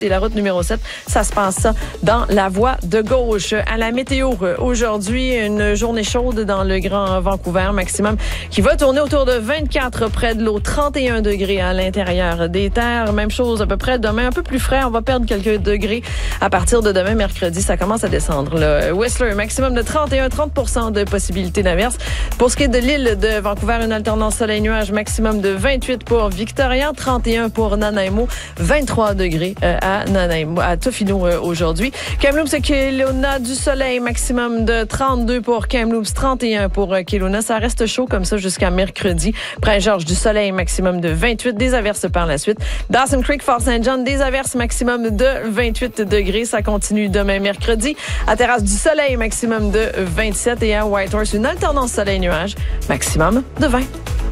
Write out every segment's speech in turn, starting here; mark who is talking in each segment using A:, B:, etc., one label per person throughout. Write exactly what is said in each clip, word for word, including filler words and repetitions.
A: Et la route numéro sept, ça se passe ça dans la voie de gauche. À la météo, aujourd'hui, une journée chaude dans le Grand Vancouver, maximum qui va tourner autour de vingt-quatre près de l'eau, trente et un degrés à l'intérieur des terres. Même chose à peu près demain, un peu plus frais, on va perdre quelques degrés à partir de demain, mercredi, ça commence à descendre. Là. Whistler, maximum de trente et un à trente pour cent de possibilité d'averse. Pour ce qui est de l'île de Vancouver, une alternance soleil-nuage, maximum de vingt-huit pour Victoria, trente et un pour Nanaimo, vingt-trois degrés euh, à à Nanaimo, à Tofino euh, aujourd'hui. Kamloops et Kelowna, du soleil, maximum de trente-deux pour Kamloops, trente et un pour euh, Kelowna. Ça reste chaud comme ça jusqu'à mercredi. Prince-Georges, du soleil, maximum de vingt-huit, des averses par la suite. Dawson Creek, Fort Saint John, des averses, maximum de vingt-huit degrés. Ça continue demain mercredi. À Terrasse, du soleil, maximum de vingt-sept. Et à Whitehorse, une alternance soleil-nuage, maximum de vingt.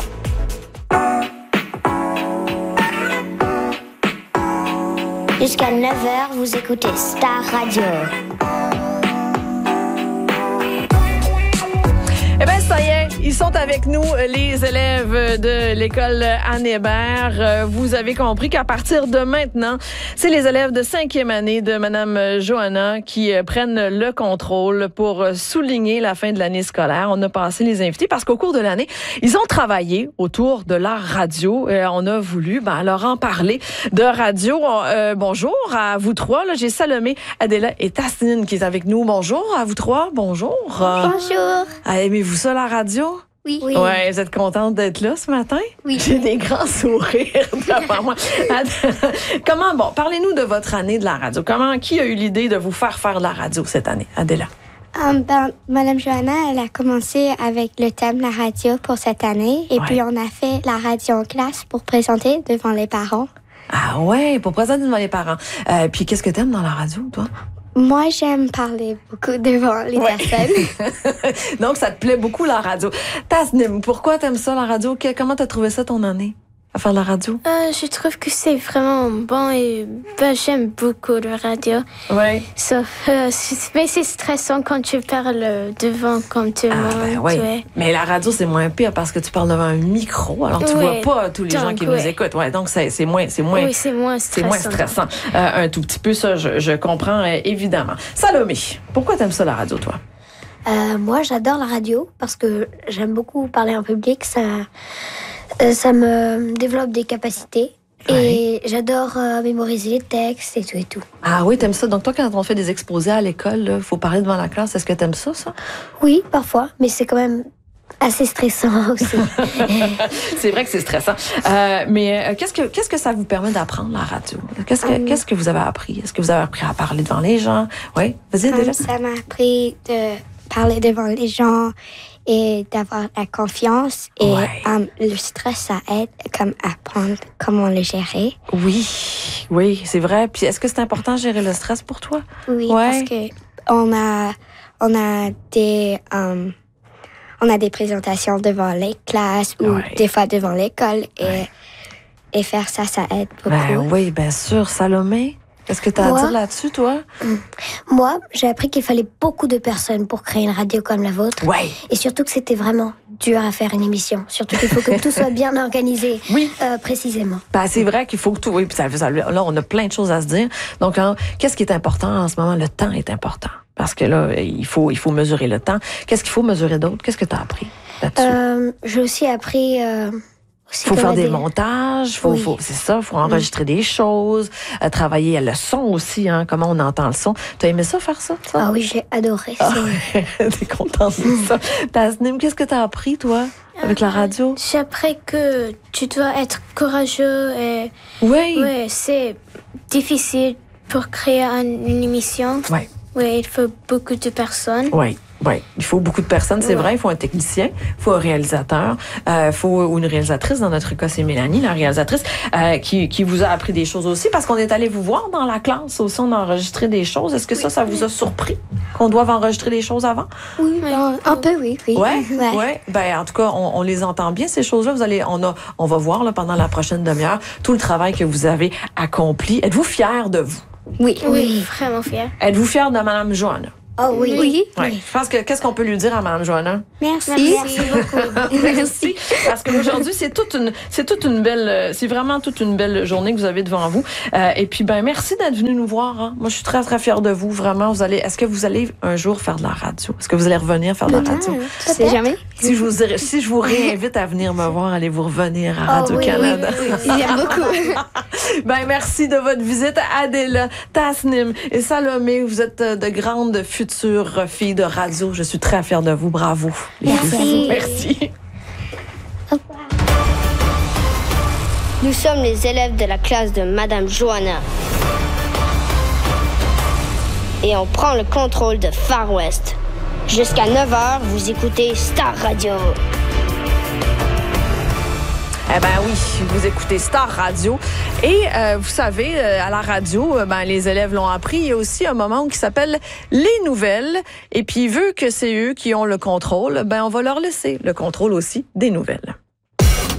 B: Jusqu'à neuf heures, vous écoutez Star Radio.
A: Eh bien, ça y est, ils sont avec nous, les élèves de l'école Anne Hébert. Vous avez compris qu'à partir de maintenant, c'est les élèves de cinquième année de Mme Johanna qui prennent le contrôle pour souligner la fin de l'année scolaire. On a passé les invités parce qu'au cours de l'année, ils ont travaillé autour de la radio. Et on a voulu ben, leur en parler de radio. Euh, bonjour à vous trois. Là, j'ai Salomé, Adela et Tasnine qui est avec nous. Bonjour à vous trois. Bonjour.
B: Bonjour.
A: Ah, aimez-vous ça, la radio?
B: Oui. oui.
A: Ouais, vous êtes contente d'être là ce matin?
B: Oui.
A: J'ai des grands sourires devant moi. Comment, bon, parlez-nous de votre année de la radio. Comment, qui a eu l'idée de vous faire faire de la radio cette année, Adela?
C: Um, ben, Madame Johanna, elle a commencé avec le thème la radio pour cette année. Et
A: ouais.
C: puis, on a fait la radio en classe pour présenter devant les parents.
A: Ah ouais, pour présenter devant les parents. Euh, puis, qu'est-ce que t'aimes dans la radio, toi?
C: Moi, j'aime parler beaucoup devant les
A: ouais.
C: personnes.
A: Donc, ça te plaît beaucoup, la radio. Tasnim, pourquoi t'aimes ça, la radio? Comment t'as trouvé ça, ton année, à faire la radio?
D: Euh, je trouve que c'est vraiment bon et ben, j'aime beaucoup la radio.
A: Oui.
D: Sauf, euh, mais c'est stressant quand tu parles devant comme tout le
A: ah,
D: monde.
A: Ben oui.
D: Ouais.
A: Mais la radio, c'est moins pire parce que tu parles devant un micro. Alors, tu
D: ouais.
A: vois pas tous les
D: donc,
A: gens qui
D: ouais.
A: nous écoutent. Ouais, donc, c'est, c'est moins, c'est moins,
D: oui, c'est moins stressant.
A: C'est moins stressant. Euh, un tout petit peu, ça, je, je comprends euh, évidemment. Salomé, pourquoi t'aimes ça, la radio, toi?
C: Euh, moi, j'adore la radio parce que j'aime beaucoup parler en public. Ça... Euh, ça me développe des capacités
A: ouais.
C: et j'adore euh, mémoriser les textes et tout et tout.
A: Ah oui, t'aimes ça. Donc toi, quand on fait des exposés à l'école, il faut parler devant la classe. Est-ce que t'aimes ça, ça?
C: Oui, parfois, mais c'est quand même assez stressant aussi.
A: C'est vrai que c'est stressant. Euh, mais euh, qu'est-ce que qu'est-ce que ça vous permet d'apprendre, la radio? Qu'est-ce que, um, qu'est-ce que vous avez appris? Est-ce que vous avez appris à parler devant les gens? Oui, vas-y, déjà.
C: Um, ça m'a appris de parler devant les gens et d'avoir la confiance. Et
A: ouais.
C: um, le stress, ça aide comme à apprendre comment le gérer.
A: Oui, oui, c'est vrai. Puis est-ce que c'est important de gérer le stress pour toi?
C: Oui,
A: ouais.
C: parce que on a, on a des... Um, on a des présentations devant les classes ou
A: ouais.
C: des fois devant l'école. Et,
A: ouais.
C: et faire ça, ça aide beaucoup.
A: Ben oui, bien sûr. Salomé? Qu'est-ce que tu as à dire là-dessus, toi?
C: Moi, j'ai appris qu'il fallait beaucoup de personnes pour créer une radio comme la vôtre.
A: Ouais.
C: Et surtout que c'était vraiment dur à faire une émission. Surtout qu'il faut que tout soit bien organisé,
A: oui.
C: euh, précisément.
A: Ben, c'est vrai qu'il faut que tout... Oui, puis ça, ça, là, on a plein de choses à se dire. Donc, hein, qu'est-ce qui est important en ce moment? Le temps est important. Parce que là, il faut, il faut mesurer le temps. Qu'est-ce qu'il faut mesurer d'autre? Qu'est-ce que tu as appris là-dessus?
C: Euh, j'ai aussi appris... Euh
A: Il faut faire des, des montages, faut,
C: oui.
A: faut, c'est ça, il faut enregistrer oui. des choses, euh, travailler le son aussi, hein, comment on entend le son. Tu as aimé ça, faire ça? ça?
C: Ah oui, j'ai adoré
A: ça. Ah, t'es contente de ça. Tasnim, qu'est-ce que tu as appris, toi, avec euh, la radio?
D: J'ai appris que tu dois être courageux et...
A: Oui.
D: Oui, c'est difficile pour créer une émission.
A: Oui.
D: Oui, il faut beaucoup de personnes.
A: Oui. Oui, il faut beaucoup de personnes, c'est ouais. vrai. Il faut un technicien, il faut un réalisateur, il euh, faut ou une réalisatrice. Dans notre cas, c'est Mélanie, la réalisatrice, euh, qui, qui vous a appris des choses aussi, parce qu'on est allé vous voir dans la classe aussi, on a enregistré des choses. Est-ce que oui. ça, ça vous a surpris qu'on doive enregistrer des choses avant?
C: Oui, un, un peu, oui. oui.
A: Ouais, ouais. ouais. Ben, en tout cas, on, on les entend bien, ces choses-là. Vous allez, on a, on va voir là, pendant la prochaine demi-heure tout le travail que vous avez accompli. Êtes-vous fiers de vous?
C: Oui,
D: oui, oui, vraiment fiers.
A: Êtes-vous fiers de Mme Johanna?
C: Oh oui.
D: Oui.
A: Ouais. Je pense que qu'est-ce qu'on peut lui dire à Mme Joanna?
C: Merci.
D: Merci
C: beaucoup.
A: Merci. Parce qu'aujourd'hui, c'est toute une, c'est toute une belle, c'est vraiment toute une belle journée que vous avez devant vous. Euh, et puis, ben, merci d'être venu nous voir. Hein. Moi, je suis très, très fière de vous. Vraiment, vous allez, est-ce que vous allez un jour faire de la radio? Est-ce que vous allez revenir faire de la radio?
D: Tu sais jamais.
A: Si je vous, si je vous réinvite à venir me voir, allez-vous revenir à
C: Oh, oui,
A: Radio-Canada?
C: oui, oui, oui.
D: J'aime beaucoup.
A: Ben, merci de votre visite, Adela, Tasnim et Salomé. Vous êtes de grandes futures filles de radio. Je suis très fière de vous. Bravo.
C: Merci.
A: Merci.
E: Nous sommes les élèves de la classe de Madame Joanna. Et on prend le contrôle de Far West. Jusqu'à neuf heures, vous écoutez Star Radio.
A: Eh ben oui, vous écoutez Star Radio. Et euh, vous savez, euh, à la radio, euh, ben, les élèves l'ont appris, il y a aussi un moment qui s'appelle les nouvelles. Et puis, vu que c'est eux qui ont le contrôle, ben on va leur laisser le contrôle aussi des nouvelles.